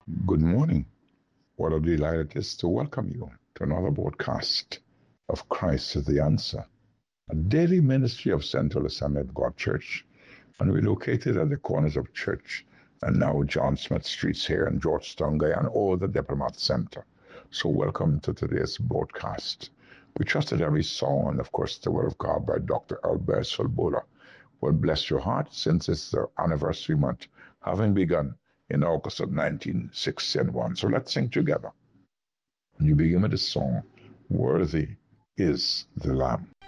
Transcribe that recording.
Good morning. What a delight it is to welcome you to another broadcast of Christ is the Answer, a daily ministry of Central Assembly of God Church, and we're located at the corners of Church and now John Smith Streets here in Georgetown, Guyana, or the Diplomat Center. So welcome to today's broadcast. We trust that every song and, of course, the Word of God by Dr. Albert Solbola will bless your heart since it's the anniversary month, having begun in August of 1961. So let's sing together. And you begin with the song, Worthy is the Lamb.